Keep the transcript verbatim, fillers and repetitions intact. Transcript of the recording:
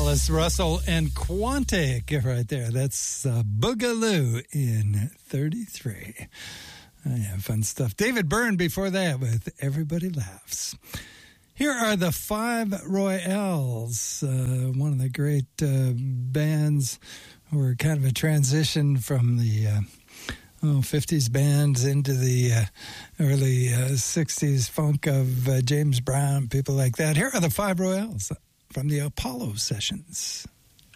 Alice Russell and Quantic right there. That's uh, Boogaloo in thirty-three. Oh, yeah, fun stuff. David Byrne before that with Everybody Laughs. Here are the Five Royales, uh, one of the great uh, bands who were kind of a transition from the uh, oh, fifties bands into the uh, early uh, sixties funk of uh, James Brown, people like that. Here are the Five Royales from the Apollo Sessions.